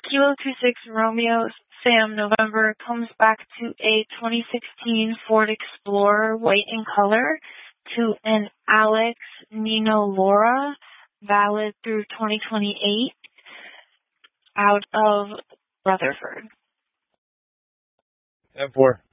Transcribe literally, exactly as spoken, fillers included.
Kilo two six Romeo Sam November comes back to a twenty sixteen Ford Explorer, white in color, to an Alex Nino Laura, valid through twenty twenty-eight, out of Rutherford. ten four.